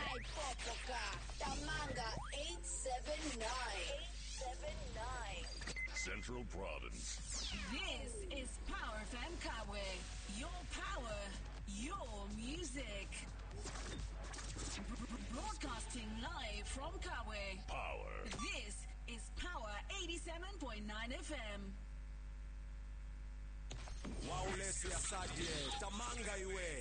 Popoka, Tamanga 879. Central Province. This is Power FM Kawe. Your power, your music. Broadcasting live from Kawe. Power. This is Power 87.9 FM. Waulesi asaje, Tamanga iwe.